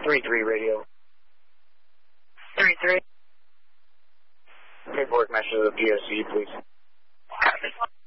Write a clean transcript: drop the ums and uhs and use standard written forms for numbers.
3-3 radio. 3-3. Paperwork message to the PSC, please. Copy.